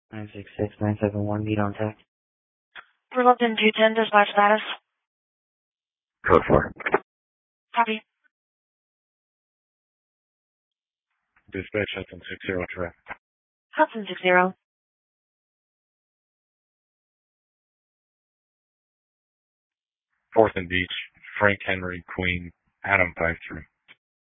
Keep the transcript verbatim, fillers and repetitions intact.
nine six six nine seven one, meet on tech. Burlington two ten, dispatch status. Code four. Copy. Dispatch Hudson six zero traffic. Hudson six zero. Fourth and Beach, Frank Henry, Queen, Adam five three.